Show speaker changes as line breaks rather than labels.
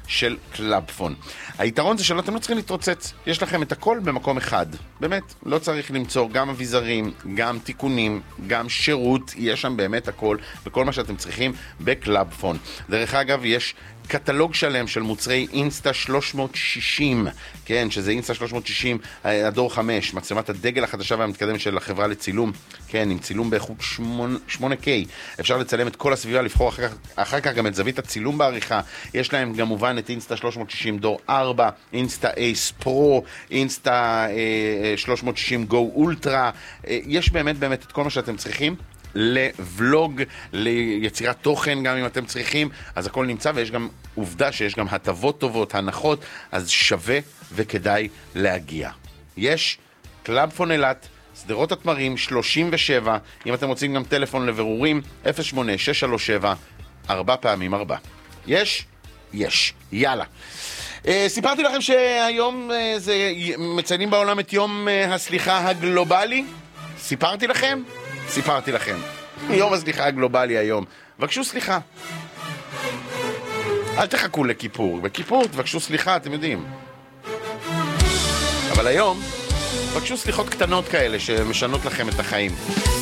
של קלאבפון. היתרון זה שאתם לא צריכים להתרוצץ, יש לכם את הכל במקום אחד. באמת, לא צריך למצוא גם אביזרים, גם תיקונים, גם שירות, יש שם באמת הכל, וכל מה שאתם צריכים בקלאבפון. דרך אגב, יש קטלוג שלם של מוצרי אינסטה 360, כן, שזה אינסטה 360 הדור 5, מצלמת הדגל החדשה והמתקדמת של החברה לצילום, כן, עם צילום באיכות 8K, אפשר לצלם את כל הסביבה, לבחור אחר כך גם את זווית הצילום בעריכה. יש להם גם מובן את אינסטה 360 דור 4, אינסטה אייס פרו, אינסטה 360 גו אולטרה, יש באמת את כל מה שאתם צריכים לבלוג, ליצירת תוכן גם אם אתם צריכים, אז הכל נמצא, ויש גם עובדה שיש גם הטבות טובות, הנחות, אז שווה וכדאי להגיע. יש קלאבפון אילת, סדרות התמרים 37, אם אתם רוצים גם טלפון לברורים 08-637-4x4. יש? יש. יאללה. סיפרתי לכם שהיום מציינים בעולם את יום הסליחה הגלובלי? סיפרתי לכם? סיפרתי לכם. יום הסליחה הגלובלי היום. בבקשו סליחה. אל תחכו לכיפור. בכיפור תבקשו סליחה, אתם יודעים. אבל היום, בבקשו סליחות קטנות כאלה שמשנות לכם את החיים.